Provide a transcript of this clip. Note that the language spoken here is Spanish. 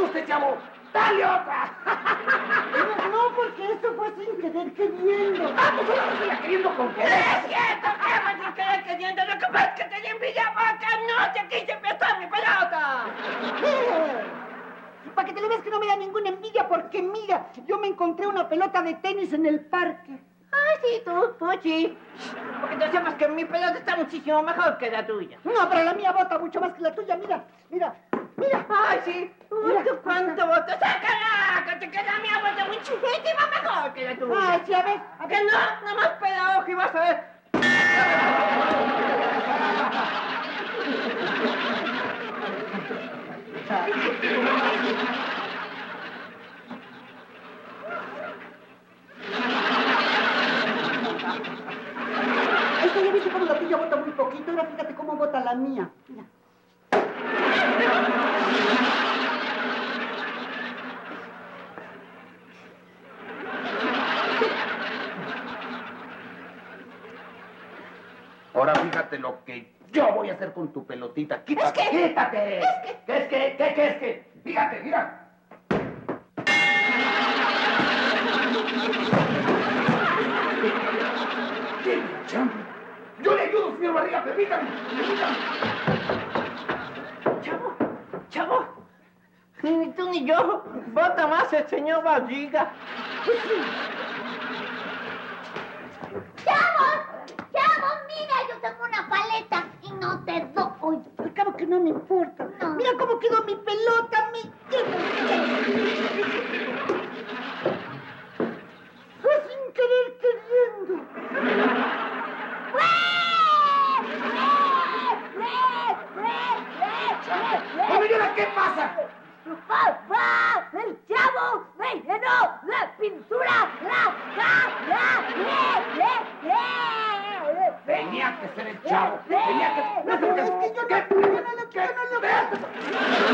guste, chavo. ¡Dale otra! No, porque esto fue sin querer queriendo. ¡Ah, pues ahora se la queriendo con querer! ¡Es cierto! ¿Qué vas a querer queriendo? Lo que pasa es que te di envidia porque no te quise prestar mi pelota. Para que te le veas que no me da ninguna envidia, porque mira, yo me encontré una pelota de tenis en el parque. Ah, sí, tú sí. Porque tú sepas que mi pelota está muchísimo mejor que la tuya. No, pero la mía bota mucho más que la tuya. Mira. Ay, sí. Mira. ¿Tú cuánto voto? ¡Sácala! Que la mía bota muchísimo mejor que la tuya. Ay, sí, a ver. Que no, nomás pela ojo y vas a ver. Es que ya viste cómo la tuya bota muy poquito. Ahora fíjate cómo bota la mía. Mira. Ahora fíjate lo que yo voy a hacer con tu pelotita. ¡Quítate! Es que- ¡Quítate! ¿Qué es que? Fíjate, mira. ¿Qué, chamo? Yo le ayudo, señor Barriga, permítame. Chavo. Ni tú ni yo. Vota más el señor Barriga. ¡Chavo, mira! Yo tengo una paleta y no te doy. Al cabo que no me importa. No. Mira cómo quedó mi pelota. Fue sin querer queriendo. Bueno, ¿y ahora qué pasa? ¡El chavo me llenó la pintura! Tenía que ser el chavo. Tenía que... No, pero es que yo no lo quiero.